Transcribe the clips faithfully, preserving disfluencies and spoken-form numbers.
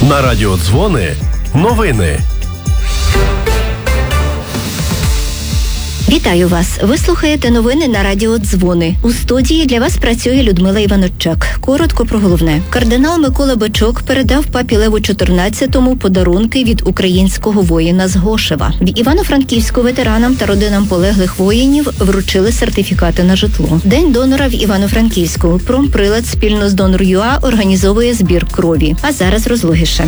На радіо Дзвони новини. Вітаю вас! Ви слухаєте новини на радіо Дзвони. У студії для вас працює Людмила Іваночак. Коротко про головне. Кардинал Микола Бичок передав папі Леву чотирнадцятому подарунки від українського воїна з Гошева. В Івано-Франківську ветеранам та родинам полеглих воїнів вручили сертифікати на житло. День донора в Івано-Франківську. Промприлад спільно з Донор.ЮА організовує збір крові. А зараз розлогіше.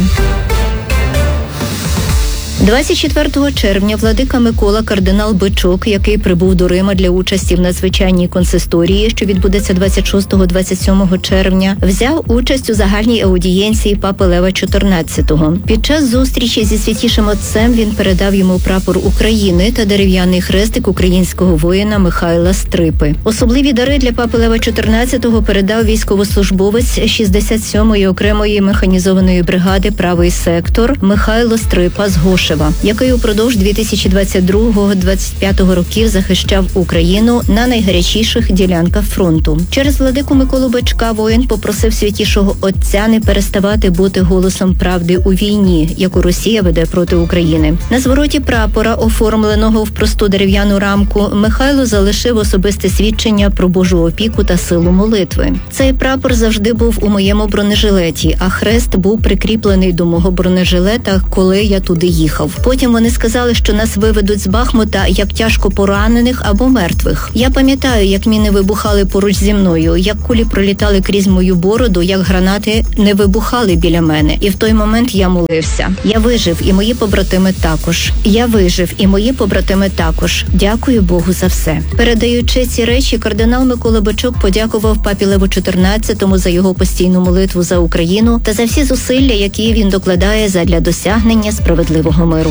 двадцять четвертого червня владика Микола кардинал Бичок, який прибув до Рима для участі в надзвичайній консисторії, що відбудеться двадцять шостого - двадцять сьомого червня, взяв участь у загальній аудієнції папи Лева чотирнадцятого. Під час зустрічі зі святішим отцем він передав йому прапор України та дерев'яний хрестик українського воїна Михайла Стрипи. Особливі дари для папи Лева чотирнадцятого передав військовослужбовець шістдесят сьомої окремої механізованої бригади «Правий сектор» Михайло Стрипа з Гошева, який упродовж дві тисячі двадцять другого - двадцять п'ятого років захищав Україну на найгарячіших ділянках фронту. Через владику Миколу Бичка воїн попросив святішого отця не переставати бути голосом правди у війні, яку Росія веде проти України. На звороті прапора, оформленого в просту дерев'яну рамку, Михайло залишив особисте свідчення про Божу опіку та силу молитви. Цей прапор завжди був у моєму бронежилеті, а хрест був прикріплений до мого бронежилета, коли я туди їхав. Потім вони сказали, що нас виведуть з Бахмута як тяжко поранених або мертвих. Я пам'ятаю, як міни вибухали поруч зі мною, як кулі пролітали крізь мою бороду, як гранати не вибухали біля мене. І в той момент я молився. Я вижив, і мої побратими також. Я вижив, і мої побратими також. Дякую Богу за все. Передаючи ці речі, кардинал Микола Бичок подякував папі Леву чотирнадцятому за його постійну молитву за Україну та за всі зусилля, які він докладає задля досягнення справедливого миру.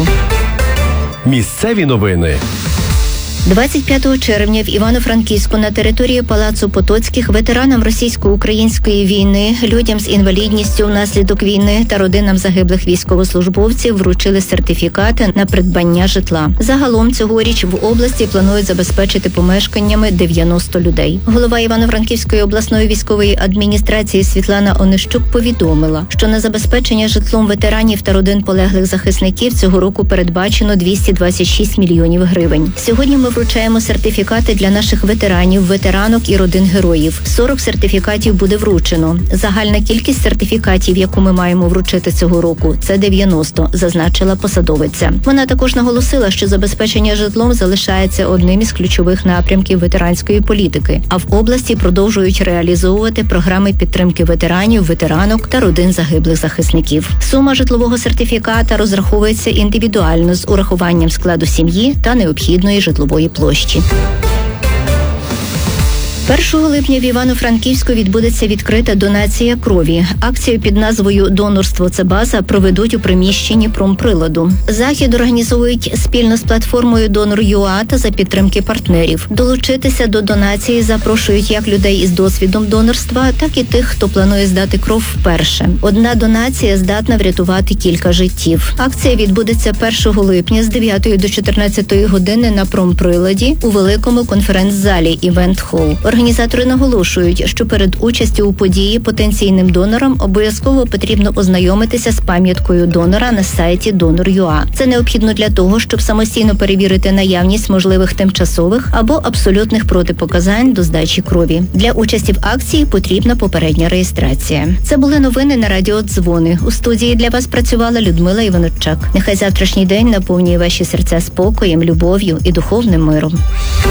Місцеві новини. двадцять п'ятого червня в Івано-Франківську на території Палацу Потоцьких ветеранам російсько-української війни, людям з інвалідністю внаслідок війни та родинам загиблих військовослужбовців вручили сертифікати на придбання житла. Загалом цьогоріч в області планують забезпечити помешканнями дев'яносто людей. Голова Івано-Франківської обласної військової адміністрації Світлана Онищук повідомила, що на забезпечення житлом ветеранів та родин полеглих захисників цього року передбачено двісті двадцять шість мільйонів гривень. Сьогодні ми вручаємо сертифікати для наших ветеранів, ветеранок і родин героїв. сорок сертифікатів буде вручено. Загальна кількість сертифікатів, яку ми маємо вручити цього року, це дев'яносто, зазначила посадовиця. Вона також наголосила, що забезпечення житлом залишається одним із ключових напрямків ветеранської політики, а в області продовжують реалізовувати програми підтримки ветеранів, ветеранок та родин загиблих захисників. Сума житлового сертифіката розраховується індивідуально з урахуванням складу сім'ї та необхідної житлової площі. першого липня в Івано-Франківську відбудеться відкрита донація крові. Акцію під назвою «Донорство – це база» проведуть у приміщенні промприладу. Захід організують спільно з платформою Донор.ЮА та за підтримки партнерів. Долучитися до донації запрошують як людей із досвідом донорства, так і тих, хто планує здати кров вперше. Одна донація здатна врятувати кілька життів. Акція відбудеться першого липня з дев'ятої до чотирнадцятої години на промприладі у великому конференц-залі «Івент-Холл». Організатори наголошують, що перед участю у події потенційним донорам обов'язково потрібно ознайомитися з пам'яткою донора на сайті Донор.ЮА. Це необхідно для того, щоб самостійно перевірити наявність можливих тимчасових або абсолютних протипоказань до здачі крові. Для участі в акції потрібна попередня реєстрація. Це були новини на радіо Дзвони. У студії для вас працювала Людмила Іваночак. Нехай завтрашній день наповнює ваші серця спокоєм, любов'ю і духовним миром.